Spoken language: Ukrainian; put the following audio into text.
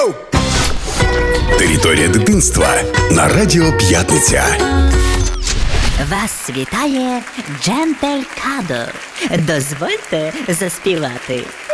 Територія дитинства на Радіо П'ятниця. Вас вітає Джентель Кадо. Дозвольте заспівати.